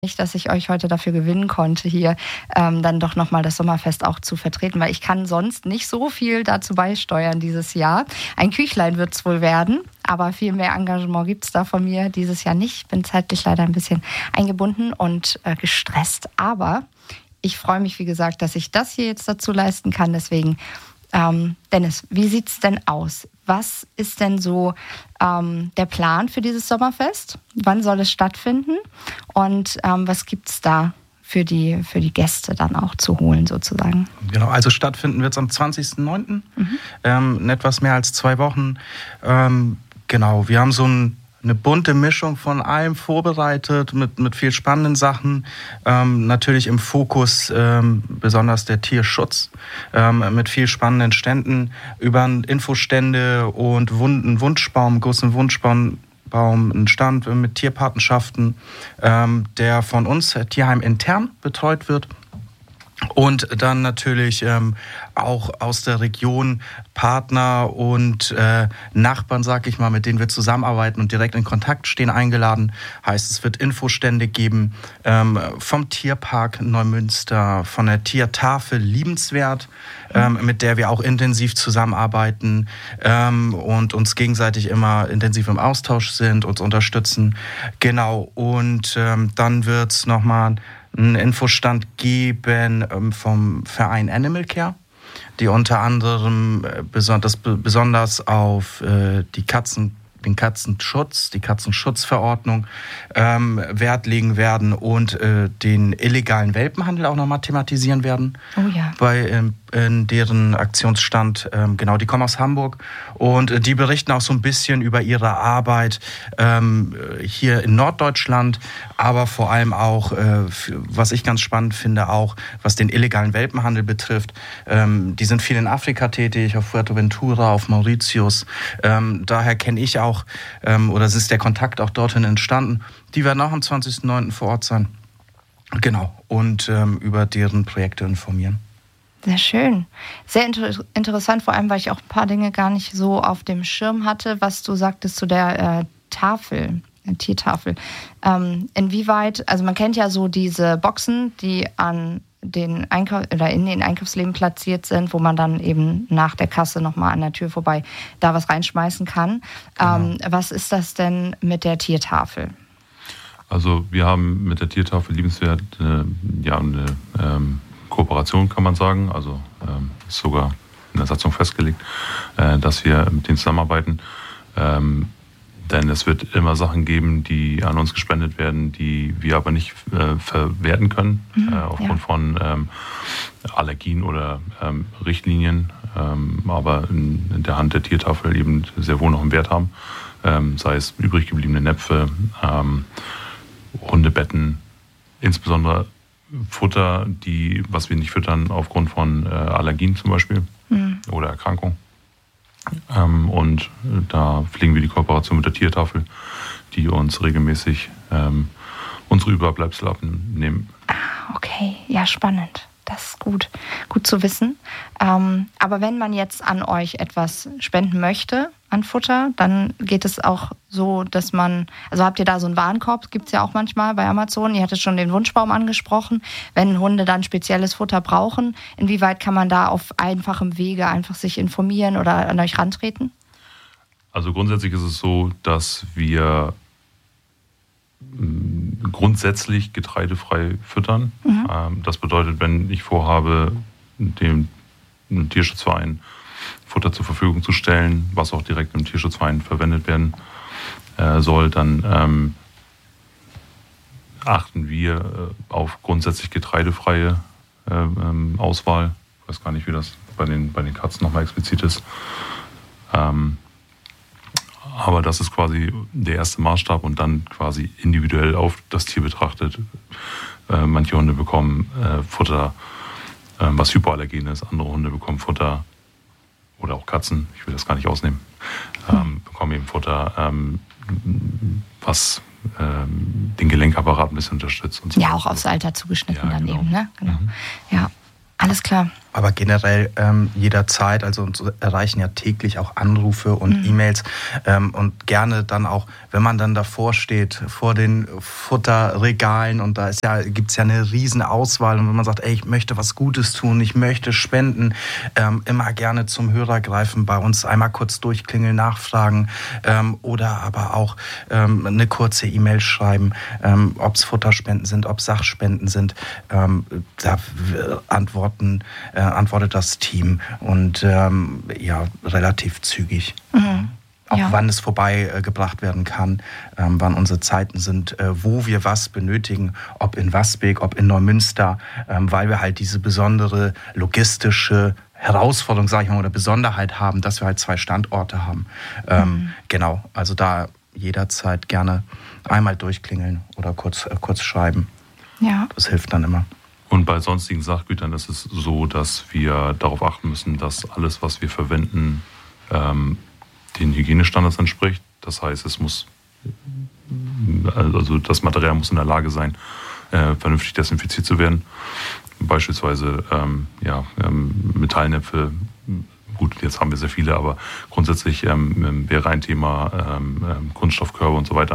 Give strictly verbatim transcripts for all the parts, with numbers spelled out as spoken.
Nicht, dass ich euch heute dafür gewinnen konnte, hier ähm, dann doch nochmal das Sommerfest auch zu vertreten, weil ich kann sonst nicht so viel dazu beisteuern dieses Jahr. Ein Küchlein wird es wohl werden, aber viel mehr Engagement gibt es da von mir dieses Jahr nicht. Bin zeitlich leider ein bisschen eingebunden und äh, gestresst, aber ich freue mich, wie gesagt, dass ich das hier jetzt dazu leisten kann. Deswegen, ähm, Dennis, wie sieht's denn aus? Was ist denn so ähm, der Plan für dieses Sommerfest? Wann soll es stattfinden? Und ähm, was gibt's da für die, für die Gäste dann auch zu holen sozusagen? Genau, also stattfinden wird es am zwanzigsten neunten Mhm. Ähm, in etwas mehr als zwei Wochen. Ähm, genau, wir haben so ein eine bunte Mischung von allem vorbereitet, mit, mit viel spannenden Sachen. Ähm, natürlich im Fokus ähm, besonders der Tierschutz, ähm, mit viel spannenden Ständen, über Infostände und Wund, einen Wunschbaum, großen Wunschbaum, Baum, einen Stand mit Tierpatenschaften, ähm, der von uns Tierheim intern betreut wird. Und dann natürlich ähm, auch aus der Region Partner und äh, Nachbarn, sag ich mal, mit denen wir zusammenarbeiten und direkt in Kontakt stehen, eingeladen. Heißt, es wird Infostände geben ähm, vom Tierpark Neumünster, von der Tiertafel Liebenswert, ähm, mit der wir auch intensiv zusammenarbeiten ähm, und uns gegenseitig immer intensiv im Austausch sind, uns unterstützen. Genau, und ähm, dann wird's nochmal einen Infostand geben ähm, vom Verein Animal Care, die unter anderem äh, besonders, besonders auf äh, die Katzen, den Katzenschutz, die Katzenschutzverordnung ähm, Wert legen werden und äh, den illegalen Welpenhandel auch nochmal thematisieren werden. Oh ja. Bei ähm, in deren Aktionsstand, ähm, genau, die kommen aus Hamburg und äh, die berichten auch so ein bisschen über ihre Arbeit ähm, hier in Norddeutschland, aber vor allem auch, äh, was ich ganz spannend finde, auch was den illegalen Welpenhandel betrifft. Ähm, die sind viel in Afrika tätig, auf Fuerteventura, auf Mauritius. Ähm, daher kenne ich auch, ähm, oder es ist der Kontakt auch dorthin entstanden. Die werden auch am zwanzigsten neunten vor Ort sein. Genau, und ähm, über deren Projekte informieren. Sehr schön. Sehr inter- interessant, vor allem, weil ich auch ein paar Dinge gar nicht so auf dem Schirm hatte, was du sagtest zu der äh, Tafel, äh, Tiertafel. Ähm, inwieweit, also man kennt ja so diese Boxen, die an den Einkauf oder in den Einkaufsläden platziert sind, wo man dann eben nach der Kasse nochmal an der Tür vorbei da was reinschmeißen kann. Genau. Ähm, was ist das denn mit der Tiertafel? Also wir haben mit der Tiertafel Liebenswert äh, ja eine ähm, Kooperation, kann man sagen. Also ähm, ist sogar in der Satzung festgelegt, äh, dass wir mit denen zusammenarbeiten. Ähm, denn es wird immer Sachen geben, die an uns gespendet werden, die wir aber nicht äh, verwerten können, mhm, äh, aufgrund ja. von ähm, Allergien oder ähm, Richtlinien, ähm, aber in, in der Hand der Tiertafel eben sehr wohl noch einen Wert haben. Ähm, sei es übrig gebliebene Näpfe, ähm, Hundebetten, insbesondere Futter, die, was wir nicht füttern aufgrund von äh, Allergien zum Beispiel mhm. oder Erkrankung. Ähm, und da pflegen wir die Kooperation mit der Tiertafel, die uns regelmäßig ähm, unsere Überbleibsel abnehmen. Ah, okay, ja, spannend. Das ist gut, gut zu wissen. Ähm, aber wenn man jetzt an euch etwas spenden möchte, an Futter, dann geht es auch so, dass man, also habt ihr da so einen Warenkorb, gibt es ja auch manchmal bei Amazon, ihr hattet schon den Wunschbaum angesprochen, wenn Hunde dann spezielles Futter brauchen, inwieweit kann man da auf einfachem Wege einfach sich informieren oder an euch rantreten? Also grundsätzlich ist es so, dass wir grundsätzlich getreidefrei füttern. Mhm. Das bedeutet, wenn ich vorhabe, dem Tierschutzverein Futter zur Verfügung zu stellen, was auch direkt im Tierschutzverein verwendet werden äh, soll, dann ähm, achten wir äh, auf grundsätzlich getreidefreie äh, ähm, Auswahl. Ich weiß gar nicht, wie das bei den, bei den Katzen nochmal explizit ist. Ähm, aber das ist quasi der erste Maßstab und dann quasi individuell auf das Tier betrachtet. Äh, manche Hunde bekommen äh, Futter, äh, was hypoallergen ist. Andere Hunde bekommen Futter, oder auch Katzen, ich will das gar nicht ausnehmen, ähm, bekommen eben Futter, ähm, was ähm, den Gelenkapparat ein bisschen unterstützt. Und so ja, auch aufs Alter zugeschnitten ja, dann genau. eben, ne? Genau. Mhm. Ja, alles klar. Aber generell ähm, jederzeit, also uns erreichen ja täglich auch Anrufe und mhm. E-Mails ähm, und gerne dann auch, wenn man dann davor steht, vor den Futterregalen und da ist ja, gibt's ja eine riesen Auswahl und wenn man sagt, ey, ich möchte was Gutes tun, ich möchte spenden, ähm, immer gerne zum Hörer greifen, bei uns einmal kurz durchklingeln, nachfragen ähm, oder aber auch ähm, eine kurze E-Mail schreiben, ähm, ob es Futterspenden sind, ob es Sachspenden sind, ähm, da antworten äh, antwortet das Team und ähm, ja, relativ zügig. Mhm. Auch ja. wann es vorbeigebracht äh, werden kann, ähm, wann unsere Zeiten sind, äh, wo wir was benötigen, ob in Wasbeek, ob in Neumünster, ähm, weil wir halt diese besondere logistische Herausforderung, sage ich mal, oder Besonderheit haben, dass wir halt zwei Standorte haben. Ähm, mhm. Genau, also da jederzeit gerne einmal durchklingeln oder kurz, äh, kurz schreiben. Ja. Das hilft dann immer. Und bei sonstigen Sachgütern ist es so, dass wir darauf achten müssen, dass alles, was wir verwenden, ähm, den Hygienestandards entspricht. Das heißt, es muss, also das Material muss in der Lage sein, äh, vernünftig desinfiziert zu werden. Beispielsweise ähm, ja, ähm, Metallnäpfe. Gut, jetzt haben wir sehr viele, aber grundsätzlich ähm, wäre ein Thema ähm, Kunststoffkörbe und so weiter.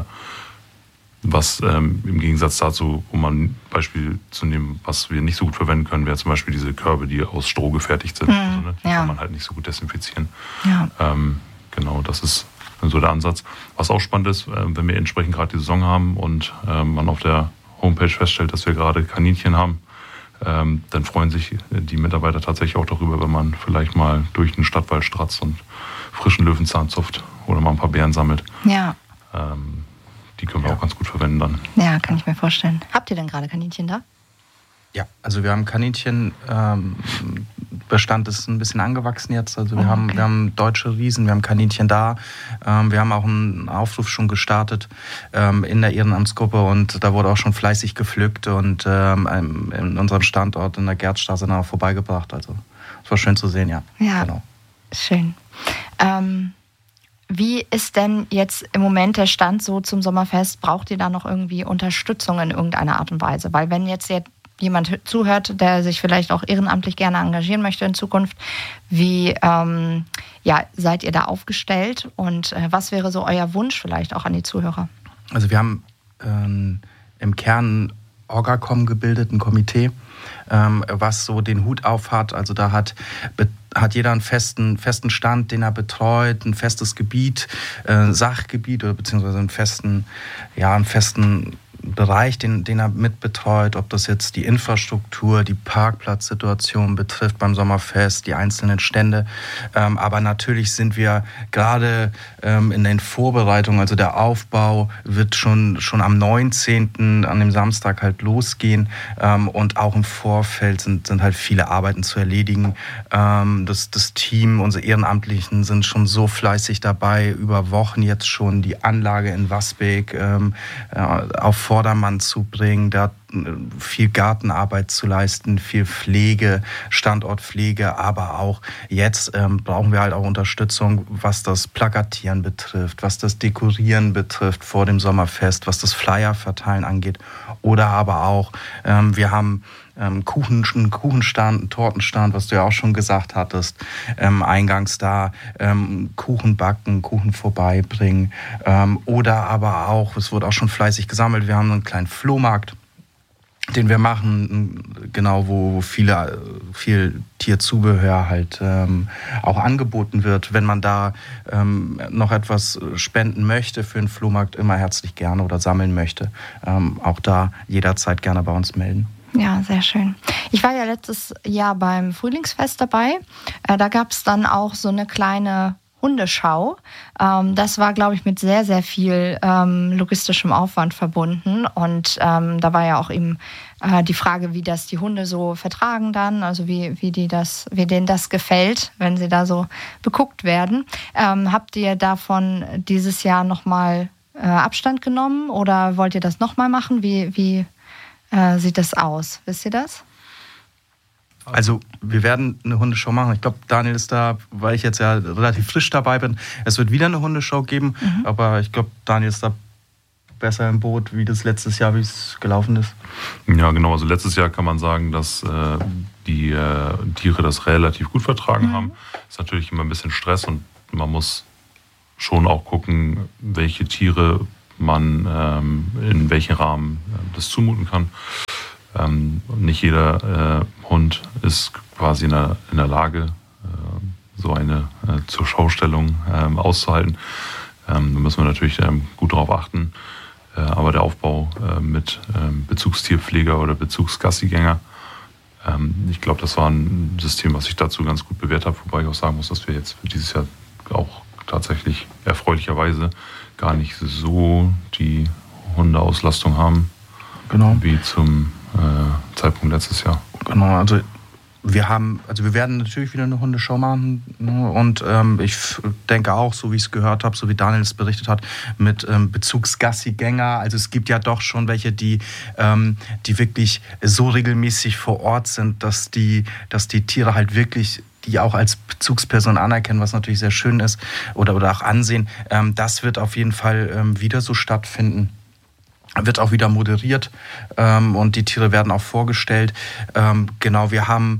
Was ähm, im Gegensatz dazu, um mal ein Beispiel zu nehmen, was wir nicht so gut verwenden können, wäre zum Beispiel diese Körbe, die aus Stroh gefertigt sind. Mhm, also, ne, die ja. kann man halt nicht so gut desinfizieren. Ja. Ähm, genau, das ist so der Ansatz. Was auch spannend ist, äh, wenn wir entsprechend gerade die Saison haben und äh, man auf der Homepage feststellt, dass wir gerade Kaninchen haben, ähm, dann freuen sich die Mitarbeiter tatsächlich auch darüber, wenn man vielleicht mal durch den Stadtwald stratzt und frischen Löwenzahn zupft oder mal ein paar Beeren sammelt. Ja. Ähm, Die können wir ja. auch ganz gut verwenden dann. Ja, kann ich mir vorstellen. Habt ihr denn gerade Kaninchen da? Ja, also wir haben Kaninchen, ähm, Bestand ist ein bisschen angewachsen jetzt. Also wir, oh, okay. haben, wir haben deutsche Riesen, wir haben Kaninchen da. Ähm, wir haben auch einen Aufruf schon gestartet ähm, in der Ehrenamtsgruppe und da wurde auch schon fleißig gepflückt und ähm, in unserem Standort in der Gertstraße dann auch vorbeigebracht. Also es war schön zu sehen, ja. Ja, genau. Schön. Ähm Wie ist denn jetzt im Moment der Stand so zum Sommerfest? Braucht ihr da noch irgendwie Unterstützung in irgendeiner Art und Weise? Weil wenn jetzt jemand zuhört, der sich vielleicht auch ehrenamtlich gerne engagieren möchte in Zukunft, wie ähm, ja, seid ihr da aufgestellt? Und äh, was wäre so euer Wunsch vielleicht auch an die Zuhörer? Also wir haben ähm, im Kern Orgacom gebildet, ein Komitee, ähm, was so den Hut auf hat. Also da hat hat jeder einen festen, festen Stand, den er betreut, ein festes Gebiet, äh, Sachgebiet oder beziehungsweise einen festen, ja, einen festen Bereich, den, den er mitbetreut, ob das jetzt die Infrastruktur, die Parkplatzsituation betrifft beim Sommerfest, die einzelnen Stände. Ähm, aber natürlich sind wir gerade ähm, in den Vorbereitungen, also der Aufbau wird schon, schon am neunzehnten an dem Samstag halt losgehen. Ähm, und auch im Vorfeld sind, sind halt viele Arbeiten zu erledigen. Ähm, das, das Team, unsere Ehrenamtlichen sind schon so fleißig dabei, über Wochen jetzt schon die Anlage in Wasbeek ähm, äh, auf Vordermann zu bringen, da viel Gartenarbeit zu leisten, viel Pflege, Standortpflege, aber auch jetzt ähm, brauchen wir halt auch Unterstützung, was das Plakatieren betrifft, was das Dekorieren betrifft vor dem Sommerfest, was das Flyer-Verteilen angeht oder aber auch, ähm, wir haben ähm, Kuchen, einen Kuchenstand, einen Tortenstand, was du ja auch schon gesagt hattest, ähm, eingangs da, ähm, Kuchen backen, Kuchen vorbeibringen ähm, oder aber auch, es wurde auch schon fleißig gesammelt, wir haben einen kleinen Flohmarkt, den wir machen, genau, wo viele, viel Tierzubehör halt ähm, auch angeboten wird. Wenn man da ähm, noch etwas spenden möchte für den Flohmarkt, immer herzlich gerne oder sammeln möchte, ähm, auch da jederzeit gerne bei uns melden. Ja, sehr schön. Ich war ja letztes Jahr beim Frühlingsfest dabei. Äh, da gab es dann auch so eine kleine Hundeschau. Ähm, das war, glaube ich, mit sehr, sehr viel ähm, logistischem Aufwand verbunden. Und ähm, da war ja auch eben äh, die Frage, wie das die Hunde so vertragen dann, also wie, wie, die das, wie denen das gefällt, wenn sie da so beguckt werden. Ähm, habt ihr davon dieses Jahr nochmal äh, Abstand genommen oder wollt ihr das nochmal machen? Wie, wie äh, sieht das aus? Wisst ihr das? Also wir werden eine Hundeshow machen. Ich glaube, Daniel ist da, weil ich jetzt ja relativ frisch dabei bin. Es wird wieder eine Hundeshow geben, mhm. aber ich glaube, Daniel ist da besser im Boot, wie das letztes Jahr, wie es gelaufen ist. Ja, genau. Also letztes Jahr kann man sagen, dass äh, die äh, Tiere das relativ gut vertragen mhm. haben. Ist natürlich immer ein bisschen Stress und man muss schon auch gucken, welche Tiere man ähm, in welchem Rahmen äh, das zumuten kann. Ähm, nicht jeder äh, Hund ist quasi in der, in der Lage, äh, so eine äh, zur Schaustellung äh, auszuhalten. Ähm, da müssen wir natürlich ähm, gut darauf achten. Äh, aber der Aufbau äh, mit ähm, Bezugstierpfleger oder Bezugsgassigänger, ähm, ich glaube, das war ein System, was sich dazu ganz gut bewährt hat. Wobei ich auch sagen muss, dass wir jetzt für dieses Jahr auch tatsächlich erfreulicherweise gar nicht so die Hundeauslastung haben, genau. wie zum äh, Zeitpunkt letztes Jahr. Genau, also wir haben, also wir werden natürlich wieder eine Hundeschau machen, ne? Und ähm, ich denke auch, so wie ich es gehört habe, so wie Daniel es berichtet hat, mit ähm, Bezugsgassigänger. Also es gibt ja doch schon welche, die, ähm, die wirklich so regelmäßig vor Ort sind, dass die, dass die Tiere halt wirklich die auch als Bezugsperson anerkennen, was natürlich sehr schön ist, oder, oder auch ansehen. Ähm, das wird auf jeden Fall ähm, wieder so stattfinden. Wird auch wieder moderiert ähm, und die Tiere werden auch vorgestellt. Ähm, genau, wir haben,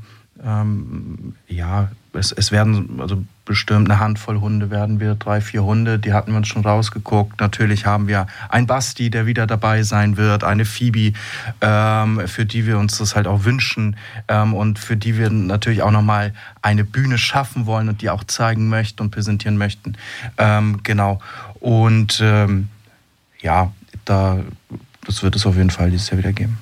ähm, ja, es, es werden, also bestimmt eine Handvoll Hunde werden wir, drei, vier Hunde, die hatten wir uns schon rausgeguckt. Natürlich haben wir einen Basti, der wieder dabei sein wird, eine Phoebe, ähm, für die wir uns das halt auch wünschen ähm, und für die wir natürlich auch nochmal eine Bühne schaffen wollen und die auch zeigen möchten und präsentieren möchten. Ähm, genau, und ähm, ja, da, das wird es auf jeden Fall dieses Jahr wieder geben.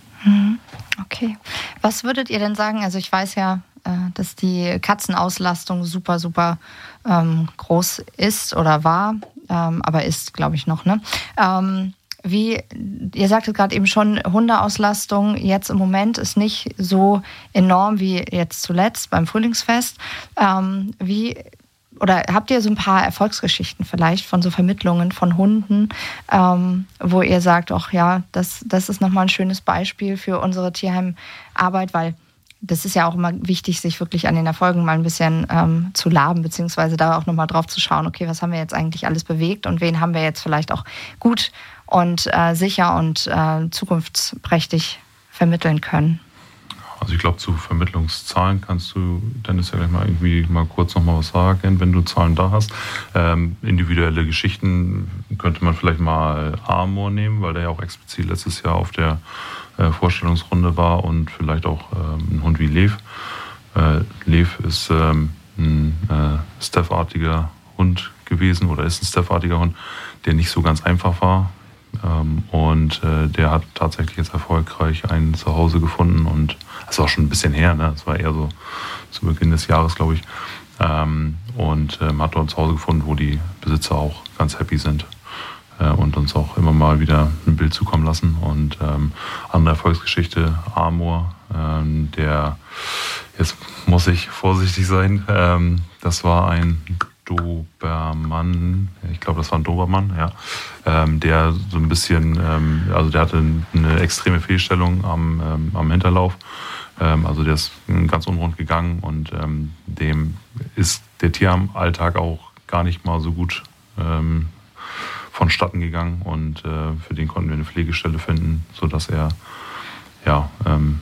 Okay. Was würdet ihr denn sagen? Also ich weiß ja, dass die Katzenauslastung super, super ähm, groß ist oder war, ähm, aber ist, glaube ich, noch, ne? Ähm, wie, ihr sagtet gerade eben schon, Hundeauslastung jetzt im Moment ist nicht so enorm wie jetzt zuletzt beim Frühlingsfest. Ähm, wie Oder habt ihr so ein paar Erfolgsgeschichten vielleicht von so Vermittlungen von Hunden, ähm, wo ihr sagt, ach ja, das, das ist nochmal ein schönes Beispiel für unsere Tierheimarbeit, weil das ist ja auch immer wichtig, sich wirklich an den Erfolgen mal ein bisschen ähm, zu laben, beziehungsweise da auch nochmal drauf zu schauen, okay, was haben wir jetzt eigentlich alles bewegt und wen haben wir jetzt vielleicht auch gut und äh, sicher und äh, zukunftsträchtig vermitteln können. Also ich glaube, zu Vermittlungszahlen kannst du, Dennis, ja gleich mal irgendwie mal kurz noch mal was sagen, wenn du Zahlen da hast. Ähm, individuelle Geschichten könnte man vielleicht mal Amor nehmen, weil der ja auch explizit letztes Jahr auf der äh, Vorstellungsrunde war und vielleicht auch ähm, ein Hund wie Lev. Äh, Lev ist ähm, ein äh, Staffartiger Hund gewesen oder ist ein Staffartiger Hund, der nicht so ganz einfach war. Ähm, und äh, der hat tatsächlich jetzt erfolgreich ein Zuhause gefunden und das war schon ein bisschen her, ne? Das war eher so zu Beginn des Jahres, glaube ich. Ähm, und ähm, hat dort ein Zuhause gefunden, wo die Besitzer auch ganz happy sind äh, und uns auch immer mal wieder ein Bild zukommen lassen. Und ähm, andere Erfolgsgeschichte, Amor, ähm, der, jetzt muss ich vorsichtig sein, ähm, das war ein Dobermann, ich glaube, das war ein Dobermann, ja, ähm, der so ein bisschen, ähm, also der hatte eine extreme Fehlstellung am, ähm, am Hinterlauf, ähm, also der ist ganz unrund gegangen und ähm, dem ist der Tieralltag auch gar nicht mal so gut ähm, vonstatten gegangen und äh, für den konnten wir eine Pflegestelle finden, sodass er ja ähm,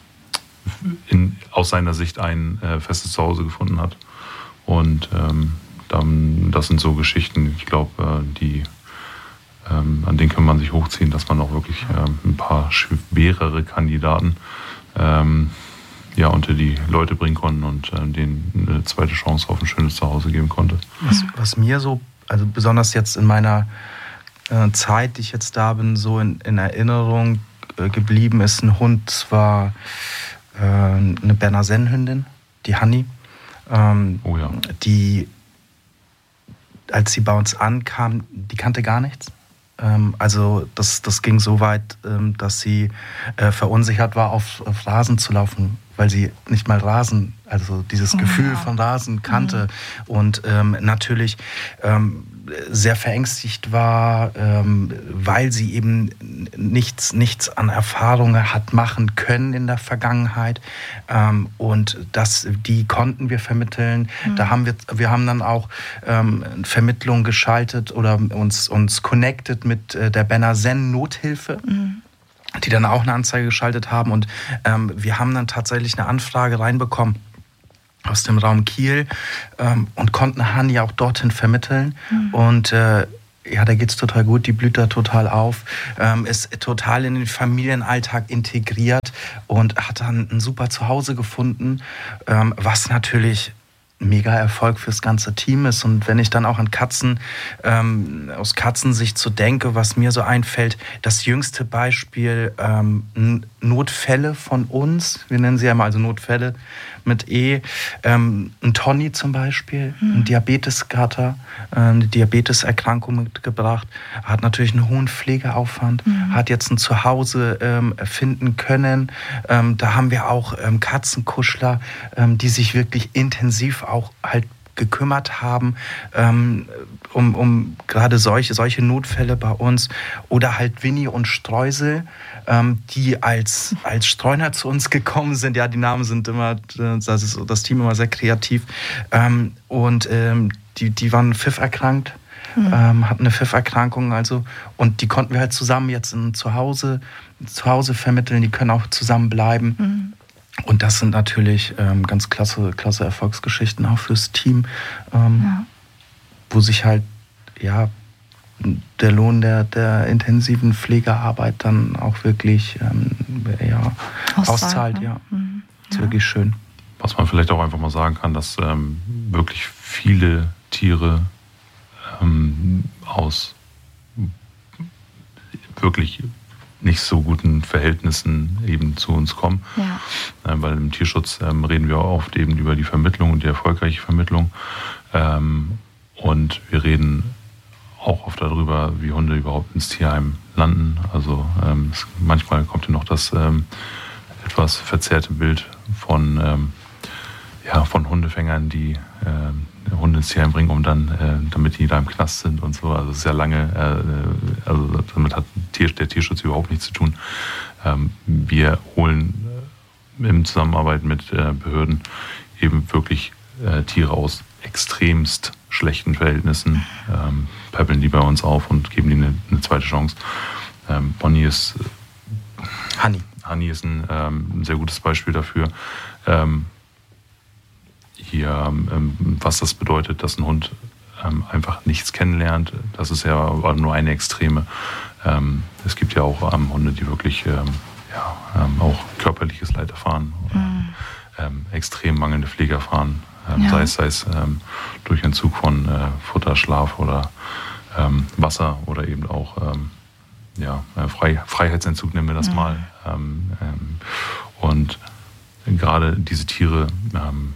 in, aus seiner Sicht ein äh, festes Zuhause gefunden hat. Und ähm, dann, das sind so Geschichten, ich glaube, äh, die ähm, an denen kann man sich hochziehen, dass man auch wirklich ähm, ein paar schwerere Kandidaten ähm, ja, unter die Leute bringen konnten und äh, denen eine zweite Chance auf ein schönes Zuhause geben konnte. Was, was mir so, also besonders jetzt in meiner äh, Zeit, die ich jetzt da bin, so in, in Erinnerung äh, geblieben ist, ein Hund, zwar äh, eine Berner Sennhündin, die Hanni. Ähm, oh ja. Die, als sie bei uns ankam, die kannte gar nichts. Ähm, also das, das ging so weit, ähm, dass sie äh, verunsichert war, auf, auf Rasen zu laufen, weil sie nicht mal Rasen, also dieses oh, Gefühl ja. von Rasen kannte. Mhm. Und ähm, natürlich ähm, sehr verängstigt war, ähm, weil sie eben nichts, nichts an Erfahrungen hat machen können in der Vergangenheit. Ähm, und das, die konnten wir vermitteln. Mhm. Da haben wir, wir haben dann auch ähm, Vermittlung geschaltet oder uns, uns connected mit äh, der Berner Senn Nothilfe. Mhm. die dann auch eine Anzeige geschaltet haben. Und ähm, wir haben dann tatsächlich eine Anfrage reinbekommen aus dem Raum Kiel ähm, und konnten Hani auch dorthin vermitteln. Mhm. Und äh, ja, da geht's total gut, die blüht da total auf, ähm, ist total in den Familienalltag integriert und hat dann ein super Zuhause gefunden, ähm, was natürlich mega Erfolg fürs ganze Team ist. Und wenn ich dann auch an Katzen, ähm, aus Katzensicht so denke, was mir so einfällt, das jüngste Beispiel, ähm, Notfälle von uns, wir nennen sie ja mal also Notfälle mit E, ähm, ein Toni zum Beispiel, mhm. ein Diabeteskater, äh, eine Diabeteserkrankung mitgebracht, hat natürlich einen hohen Pflegeaufwand, mhm. hat jetzt ein Zuhause ähm, finden können. Ähm, da haben wir auch ähm, Katzenkuschler, ähm, die sich wirklich intensiv auch halt gekümmert haben, ähm, um, um gerade solche, solche Notfälle bei uns. Oder halt Winnie und Streusel, ähm, die als, als Streuner zu uns gekommen sind. Ja, die Namen sind immer, das ist das Team immer sehr kreativ. Ähm, und ähm, die, die waren Pfiff erkrankt, mhm. ähm, hatten eine Pfifferkrankung, also, und die konnten wir halt zusammen jetzt in Zuhause, zu Hause vermitteln, die können auch zusammen bleiben. Mhm. Und das sind natürlich ähm, ganz klasse, klasse Erfolgsgeschichten auch fürs Team, ähm, ja. wo sich halt ja der Lohn der, der intensiven Pflegearbeit dann auch wirklich ähm, ja, auszahlt. Ja. Mhm. Das ist ja. wirklich schön. Was man vielleicht auch einfach mal sagen kann, dass ähm, wirklich viele Tiere ähm, aus wirklich nicht so guten Verhältnissen eben zu uns kommen. Ja. Ähm, weil im Tierschutz ähm, reden wir oft eben über die Vermittlung und die erfolgreiche Vermittlung. Ähm, und wir reden auch oft darüber, wie Hunde überhaupt ins Tierheim landen. Also ähm, es, manchmal kommt ja noch das ähm, etwas verzerrte Bild von, ähm, ja, von Hundefängern, die ähm, Hunde ins Tierheim bringen, um dann, äh, damit die da im Knast sind und so. Also sehr lange, äh, also damit hat Tier, der Tierschutz überhaupt nichts zu tun. Ähm, wir holen äh, in Zusammenarbeit mit äh, Behörden eben wirklich äh, Tiere aus extremst schlechten Verhältnissen, ähm, päppeln die bei uns auf und geben ihnen eine, eine zweite Chance. Ähm, Bonnie ist äh, Hani. Hani ist ein, ähm, ein sehr gutes Beispiel dafür. Ähm, Hier, ähm, was das bedeutet, dass ein Hund ähm, einfach nichts kennenlernt. Das ist ja nur eine Extreme. Ähm, es gibt ja auch ähm, Hunde, die wirklich ähm, ja, ähm, auch körperliches Leid erfahren, oder, mhm. ähm, extrem mangelnde Pflege erfahren, ähm, ja. sei es, sei es ähm, durch Entzug von äh, Futter, Schlaf oder ähm, Wasser oder eben auch ähm, ja, Frei- Freiheitsentzug, nennen wir das mhm. mal. Ähm, ähm, und gerade diese Tiere ähm,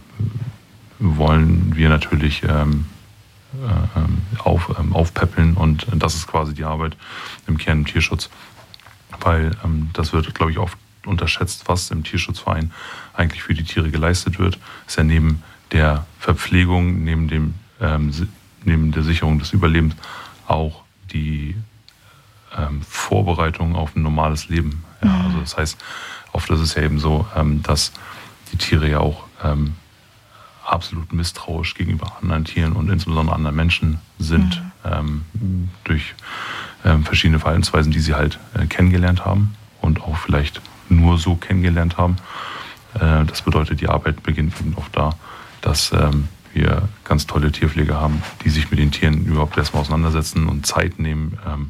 wollen wir natürlich ähm, äh, auf, ähm, aufpäppeln, und das ist quasi die Arbeit im Kern im Tierschutz, weil ähm, das wird, glaube ich, oft unterschätzt, was im Tierschutzverein eigentlich für die Tiere geleistet wird. Das ist ja neben der Verpflegung, neben, dem, ähm, neben der Sicherung des Überlebens auch die ähm, Vorbereitung auf ein normales Leben. Ja, mhm. Also das heißt, oft ist es ja eben so, ähm, dass die Tiere ja auch ähm, absolut misstrauisch gegenüber anderen Tieren und insbesondere anderen Menschen sind, mhm. ähm, durch ähm, verschiedene Verhaltensweisen, die sie halt äh, kennengelernt haben und auch vielleicht nur so kennengelernt haben. Äh, das bedeutet, die Arbeit beginnt eben oft da, dass ähm, wir ganz tolle Tierpfleger haben, die sich mit den Tieren überhaupt erstmal auseinandersetzen und Zeit nehmen, ähm,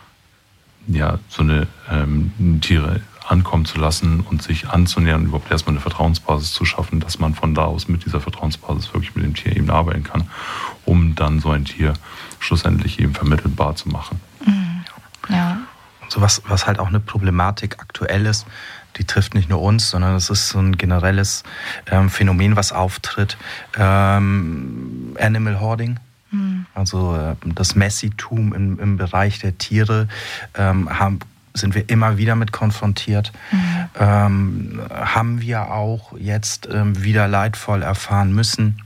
ja, so eine ähm, Tiere ankommen zu lassen und sich anzunähern und überhaupt erstmal eine Vertrauensbasis zu schaffen, dass man von da aus mit dieser Vertrauensbasis wirklich mit dem Tier eben arbeiten kann, um dann so ein Tier schlussendlich eben vermittelbar zu machen. Mhm. Ja. So was, was halt auch eine Problematik aktuell ist, die trifft nicht nur uns, sondern es ist so ein generelles ähm, Phänomen, was auftritt. Ähm, Animal Hoarding. Mhm. Also äh, das Messitum im, im Bereich der Tiere ähm, haben sind wir immer wieder mit konfrontiert. Mhm. Ähm, haben wir auch jetzt ähm, wieder leidvoll erfahren müssen.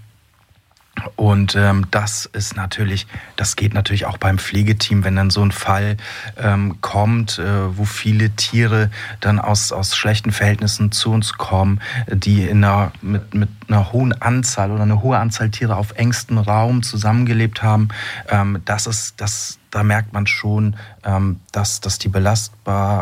Und ähm, das ist natürlich, das geht natürlich auch beim Pflegeteam, wenn dann so ein Fall ähm, kommt, äh, wo viele Tiere dann aus, aus schlechten Verhältnissen zu uns kommen, die in einer, mit, mit einer hohen Anzahl oder eine hohe Anzahl Tiere auf engstem Raum zusammengelebt haben. Ähm, das ist, das, da merkt man schon, ähm, dass, dass die belastbar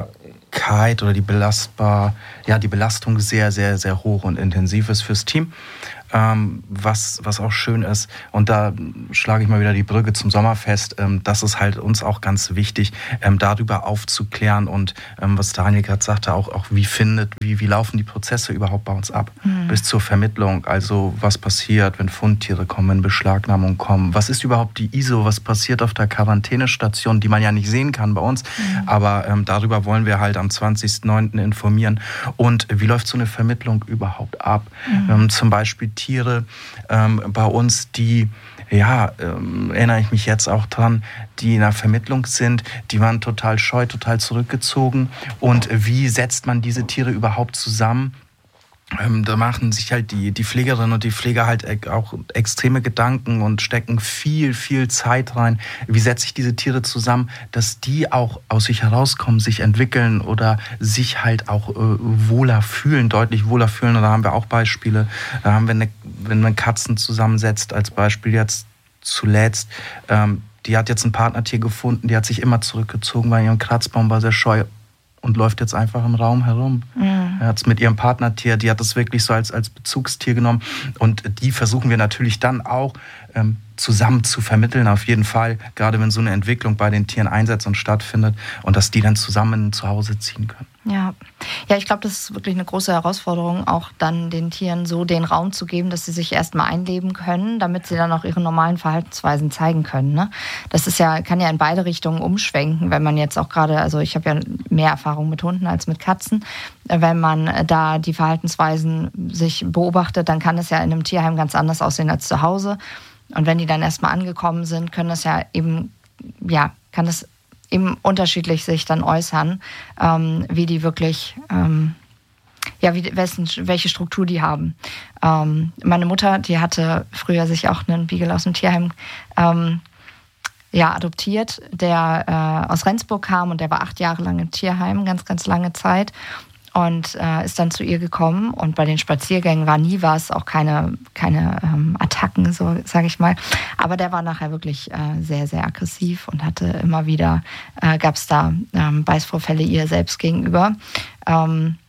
oder die belastbar, ja, die Belastung sehr, sehr, sehr hoch und intensiv ist fürs Team. Ähm, was, was auch schön ist, und da schlage ich mal wieder die Brücke zum Sommerfest, ähm, das ist halt uns auch ganz wichtig, ähm, darüber aufzuklären und ähm, was Daniel gerade sagte, auch, auch wie findet, wie, wie laufen die Prozesse überhaupt bei uns ab, mhm. bis zur Vermittlung, also was passiert, wenn Fundtiere kommen, wenn Beschlagnahmungen kommen, was ist überhaupt die I S O, was passiert auf der Quarantänestation, die man ja nicht sehen kann bei uns, mhm. aber ähm, darüber wollen wir halt am zwanzigsten neunten informieren und wie läuft so eine Vermittlung überhaupt ab, mhm. ähm, zum Beispiel Tiere ähm, bei uns, die, ja, ähm, erinnere ich mich jetzt auch dran, die in der Vermittlung sind, die waren total scheu, total zurückgezogen. Und wie setzt man diese Tiere überhaupt zusammen? Ähm, da machen sich halt die, die Pflegerinnen und die Pfleger halt auch extreme Gedanken und stecken viel, viel Zeit rein. Wie setze ich diese Tiere zusammen, dass die auch aus sich herauskommen, sich entwickeln oder sich halt auch äh, wohler fühlen, deutlich wohler fühlen. Und da haben wir auch Beispiele. Da haben wir, eine, wenn man Katzen zusammensetzt, als Beispiel jetzt zuletzt, ähm, die hat jetzt ein Partnertier gefunden, die hat sich immer zurückgezogen, weil ihrem Kratzbaum war sehr scheu. Und läuft jetzt einfach im Raum herum. Mhm. Er hat es mit ihrem Partnertier, die hat es wirklich so als, als Bezugstier genommen. Und die versuchen wir natürlich dann auch ähm, zusammen zu vermitteln, auf jeden Fall. Gerade wenn so eine Entwicklung bei den Tieren einsetzt und stattfindet. Und dass die dann zusammen zu Hause ziehen können. Ja, ja, ich glaube, das ist wirklich eine große Herausforderung, auch dann den Tieren so den Raum zu geben, dass sie sich erstmal einleben können, damit sie dann auch ihre normalen Verhaltensweisen zeigen können. Ne? Das ist ja, kann ja in beide Richtungen umschwenken, wenn man jetzt auch gerade, also ich habe ja mehr Erfahrung mit Hunden als mit Katzen, wenn man da die Verhaltensweisen sich beobachtet, dann kann es ja in einem Tierheim ganz anders aussehen als zu Hause. Und wenn die dann erstmal angekommen sind, können das ja eben, ja, kann das eben unterschiedlich sich dann äußern, ähm, wie die wirklich, ähm, ja, wie, wessen, welche Struktur die haben. Ähm, meine Mutter, die hatte früher sich auch einen Beagle aus dem Tierheim ähm, ja, adoptiert, der äh, aus Rendsburg kam und der war acht Jahre lang im Tierheim, ganz, ganz lange Zeit. Und äh, ist dann zu ihr gekommen und bei den Spaziergängen war nie was, auch keine, keine ähm, Attacken, so sage ich mal. Aber der war nachher wirklich äh, sehr, sehr aggressiv und hatte immer wieder, äh, gab es da ähm, Beißvorfälle ihr selbst gegenüber. Ähm,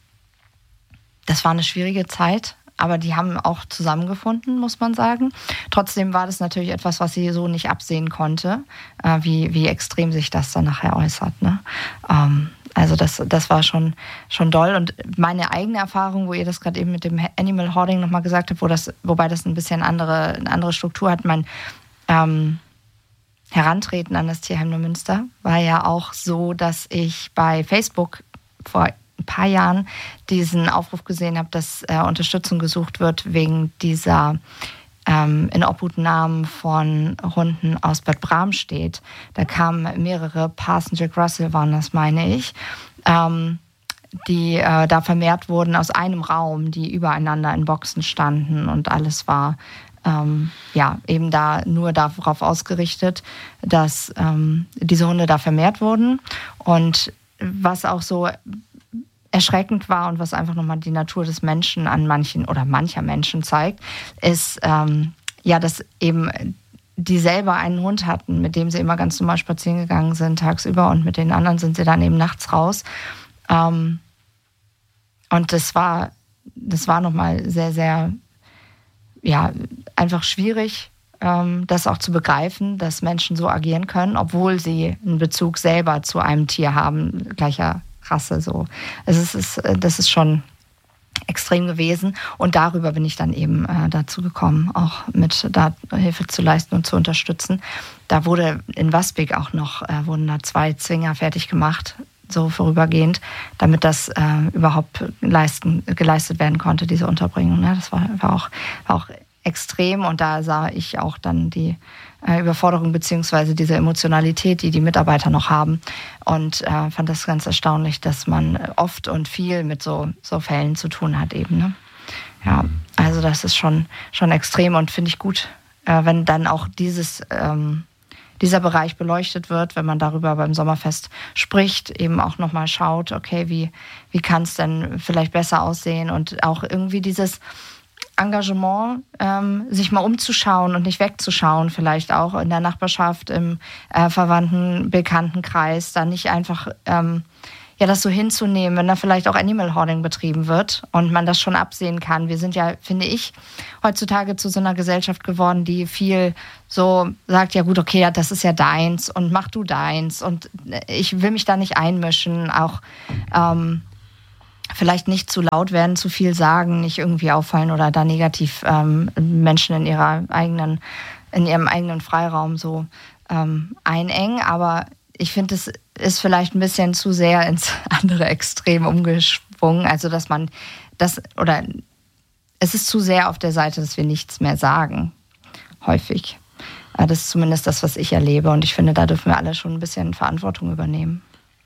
das war eine schwierige Zeit, aber die haben auch zusammengefunden, muss man sagen. Trotzdem war das natürlich etwas, was sie so nicht absehen konnte, äh, wie, wie extrem sich das dann nachher äußert, ne? Ähm, Also das, das war schon, schon doll. Und meine eigene Erfahrung, wo ihr das gerade eben mit dem Animal Hoarding nochmal gesagt habt, wo das, wobei das ein bisschen andere, eine andere Struktur hat, mein ähm, Herantreten an das Tierheim Neumünster war ja auch so, dass ich bei Facebook vor ein paar Jahren diesen Aufruf gesehen habe, dass äh, Unterstützung gesucht wird wegen dieser ähm, Inobhutnahmen von Hunden aus Bad Bramstedt. Da kamen mehrere Parson Jack Russell, waren das, meine ich, ähm, die äh, da vermehrt wurden aus einem Raum, die übereinander in Boxen standen und alles war ähm, ja eben da nur darauf ausgerichtet, dass ähm, diese Hunde da vermehrt wurden. Und was auch so erschreckend war und was einfach nochmal die Natur des Menschen an manchen oder mancher Menschen zeigt, ist, ähm, ja, dass eben die selber einen Hund hatten, mit dem sie immer ganz normal spazieren gegangen sind tagsüber und mit den anderen sind sie dann eben nachts raus. Ähm, und das war, das war nochmal sehr, sehr, ja, einfach schwierig, ähm, das auch zu begreifen, dass Menschen so agieren können, obwohl sie einen Bezug selber zu einem Tier haben, gleicher Rasse so. Also es ist, das ist schon extrem gewesen und darüber bin ich dann eben äh, dazu gekommen, auch mit da Hilfe zu leisten und zu unterstützen. Da wurde in Waspik auch noch, äh, wurden da zwei Zwinger fertig gemacht, so vorübergehend, damit das äh, überhaupt leisten, geleistet werden konnte, diese Unterbringung. Ne? Das war, war, auch, war auch extrem und da sah ich auch dann die äh, Überforderung beziehungsweise diese Emotionalität, die die Mitarbeiter noch haben und äh, fand das ganz erstaunlich, dass man oft und viel mit so, so Fällen zu tun hat eben. Ne? Ja, also das ist schon, schon extrem und finde ich gut, äh, wenn dann auch dieses, ähm, dieser Bereich beleuchtet wird, wenn man darüber beim Sommerfest spricht, eben auch nochmal schaut, okay, wie, wie kann es denn vielleicht besser aussehen und auch irgendwie dieses Engagement, ähm, sich mal umzuschauen und nicht wegzuschauen, vielleicht auch in der Nachbarschaft, im äh, Verwandten, Bekanntenkreis, dann nicht einfach ähm, ja, das so hinzunehmen, wenn da vielleicht auch Animal Hoarding betrieben wird und man das schon absehen kann. Wir sind ja, finde ich, heutzutage zu so einer Gesellschaft geworden, die viel so sagt, ja gut, okay, ja, das ist ja deins und mach du deins und ich will mich da nicht einmischen, auch ähm, vielleicht nicht zu laut werden, zu viel sagen, nicht irgendwie auffallen oder da negativ ähm, Menschen in ihrer eigenen, in ihrem eigenen Freiraum so ähm, einengen. Aber ich finde, es ist vielleicht ein bisschen zu sehr ins andere Extrem umgeschwungen. Also, dass man das, oder es ist zu sehr auf der Seite, dass wir nichts mehr sagen. Häufig. Das ist zumindest das, was ich erlebe. Und ich finde, da dürfen wir alle schon ein bisschen Verantwortung übernehmen.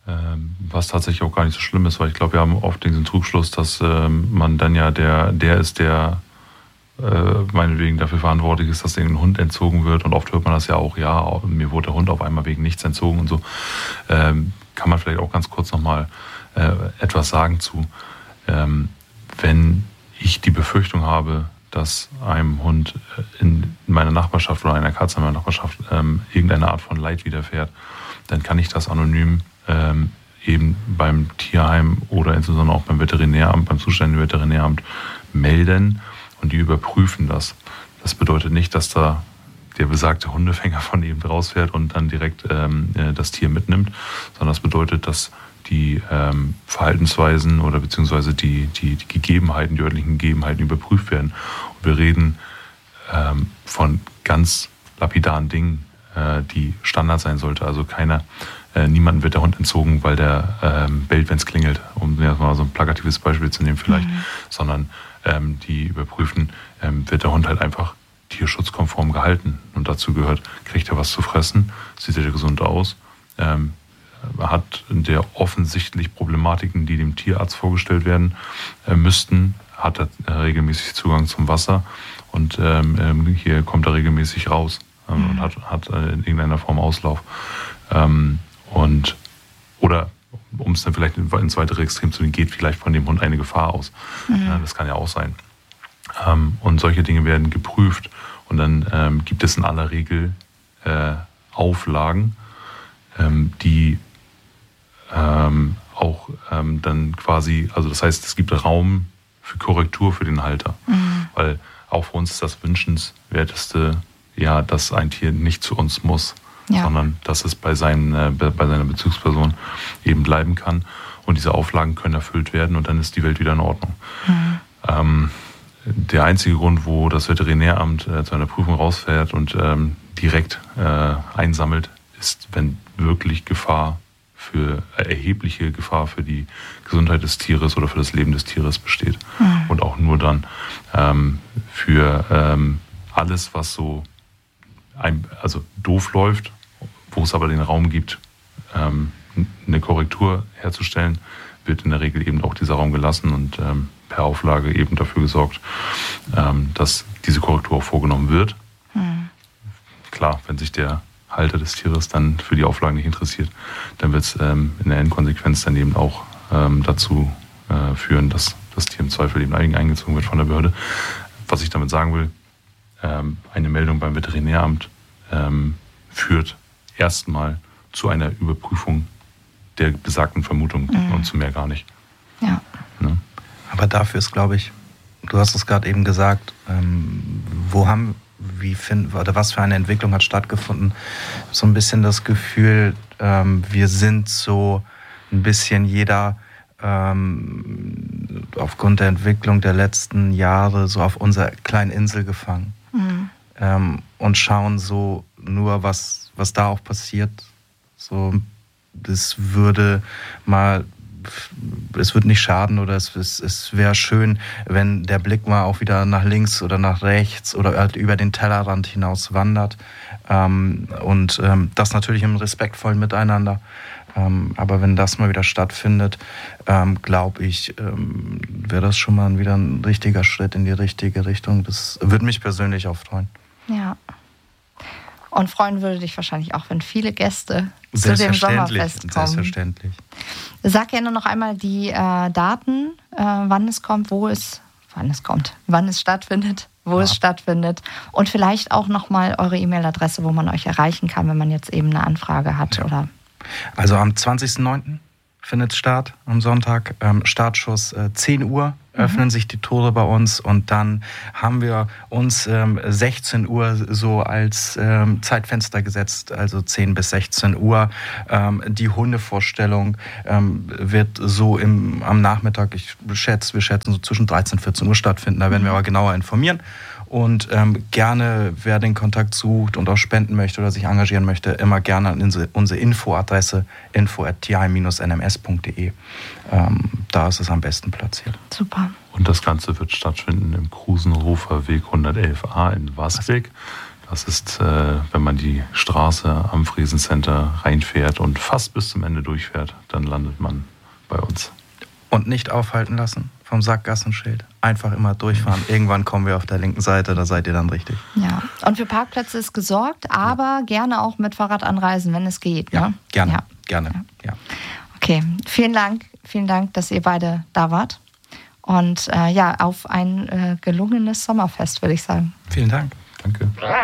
Was tatsächlich auch gar nicht so schlimm ist, weil ich glaube, wir haben oft diesen Trugschluss, dass ähm, man dann ja der, der ist, der äh, meinetwegen dafür verantwortlich ist, dass irgendein Hund entzogen wird. Und oft hört man das ja auch, ja, mir wurde der Hund auf einmal wegen nichts entzogen und so. Ähm, kann man vielleicht auch ganz kurz nochmal äh, etwas sagen zu. Ähm, wenn ich die Befürchtung habe, dass einem Hund in meiner Nachbarschaft oder einer Katze in meiner Nachbarschaft ähm, irgendeine Art von Leid widerfährt, dann kann ich das anonym ähm, eben beim Tierheim oder insbesondere auch beim Veterinäramt, beim zuständigen Veterinäramt melden und die überprüfen das. Das bedeutet nicht, dass da der besagte Hundefänger von eben rausfährt und dann direkt ähm, das Tier mitnimmt, sondern das bedeutet, dass die ähm, Verhaltensweisen oder beziehungsweise die, die, die Gegebenheiten, die örtlichen Gegebenheiten überprüft werden. Und wir reden ähm, von ganz lapidaren Dingen, äh, die Standard sein sollte. Also keiner, äh, niemandem wird der Hund entzogen, weil der ähm, bellt, wenn es klingelt, um jetzt mal so ein plakatives Beispiel zu nehmen vielleicht, mhm. sondern ähm, die überprüfen, ähm, wird der Hund halt einfach tierschutzkonform gehalten. Und dazu gehört, kriegt er was zu fressen, sieht er gesund aus, ähm, hat der offensichtlich Problematiken, die dem Tierarzt vorgestellt werden äh, müssten, hat er äh, regelmäßig Zugang zum Wasser und ähm, hier kommt er regelmäßig raus ähm, mhm. und hat, hat äh, in irgendeiner Form Auslauf. Ähm, und oder um es dann vielleicht ins weitere Extrem zu gehen, geht vielleicht von dem Hund eine Gefahr aus. Mhm. Ja, das kann ja auch sein. Ähm, und solche Dinge werden geprüft und dann ähm, gibt es in aller Regel äh, Auflagen, ähm, die Ähm, auch ähm, dann quasi, also das heißt, es gibt Raum für Korrektur für den Halter. Mhm. Weil auch für uns ist das Wünschenswerteste, ja, dass ein Tier nicht zu uns muss, ja. sondern dass es bei, seinen, äh, bei seiner Bezugsperson eben bleiben kann. Und diese Auflagen können erfüllt werden und dann ist die Welt wieder in Ordnung. Mhm. Ähm, der einzige Grund, wo das Veterinäramt äh, zu einer Prüfung rausfährt und ähm, direkt äh, einsammelt, ist, wenn wirklich Gefahr für erhebliche Gefahr für die Gesundheit des Tieres oder für das Leben des Tieres besteht. Mhm. Und auch nur dann ähm, für ähm, alles, was so ein, also doof läuft, wo es aber den Raum gibt, ähm, eine Korrektur herzustellen, wird in der Regel eben auch dieser Raum gelassen und ähm, per Auflage eben dafür gesorgt, ähm, dass diese Korrektur auch vorgenommen wird. Mhm. Klar, wenn sich der Halter des Tieres dann für die Auflagen nicht interessiert, dann wird es ähm, in der Endkonsequenz dann eben auch ähm, dazu äh, führen, dass das Tier im Zweifel eben eingezogen wird von der Behörde. Was ich damit sagen will, ähm, eine Meldung beim Veterinäramt ähm, führt erstmal zu einer Überprüfung der besagten Vermutung mhm. und zu mehr gar nicht. Ja. Ne? Aber dafür ist, glaube ich, du hast es gerade eben gesagt, ähm, wo haben Wie find, oder was für eine Entwicklung hat stattgefunden? So ein bisschen das Gefühl, ähm, wir sind so ein bisschen jeder ähm, aufgrund der Entwicklung der letzten Jahre so auf unserer kleinen Insel gefangen mhm. ähm, und schauen so nur, was, was da auch passiert. So, das würde mal es wird nicht schaden oder es, es, es wäre schön, wenn der Blick mal auch wieder nach links oder nach rechts oder halt über den Tellerrand hinaus wandert. Ähm, und ähm, das natürlich im respektvollen Miteinander. Ähm, aber wenn das mal wieder stattfindet, ähm, glaube ich, ähm, wäre das schon mal wieder ein richtiger Schritt in die richtige Richtung. Das würde mich persönlich auch freuen. Ja. Und freuen würde dich wahrscheinlich auch, wenn viele Gäste zu dem Sommerfest kommen. Selbstverständlich. Sag gerne noch einmal die äh, Daten, äh, wann es kommt, wo es, wann es kommt, wann es stattfindet, wo ja. es stattfindet. Und vielleicht auch nochmal eure E-Mail-Adresse, wo man euch erreichen kann, wenn man jetzt eben eine Anfrage hat. Ja. Oder also am zwanzigsten neunten findet statt am Sonntag. Ähm, Startschuss äh, zehn Uhr öffnen mhm. sich die Tore bei uns und dann haben wir uns ähm, sechzehn Uhr so als ähm, Zeitfenster gesetzt, also zehn bis sechzehn Uhr. Ähm, die Hundevorstellung ähm, wird so im, am Nachmittag, ich schätze, wir schätzen so zwischen dreizehn und vierzehn Uhr stattfinden. Da werden mhm. wir aber genauer informieren. Und ähm, gerne, wer den Kontakt sucht und auch spenden möchte oder sich engagieren möchte, immer gerne an unsere Infoadresse info at t i m n m s punkt d e. Ähm, da ist es am besten platziert. Super. Und das Ganze wird stattfinden im Krusenhofer Weg hundertelf a in Wasbeck. Das ist, äh, wenn man die Straße am Friesencenter reinfährt und fast bis zum Ende durchfährt, dann landet man bei uns. Und nicht aufhalten lassen vom Sackgassenschild. Einfach immer durchfahren. Irgendwann kommen wir auf der linken Seite, da seid ihr dann richtig. Ja, und für Parkplätze ist gesorgt, aber ja. gerne auch mit Fahrrad anreisen, wenn es geht. Ja, ne? gerne, ja. gerne. Ja. Okay, vielen Dank, vielen Dank, dass ihr beide da wart. Und äh, ja, auf ein äh, gelungenes Sommerfest, würde ich sagen. Vielen Dank. Danke.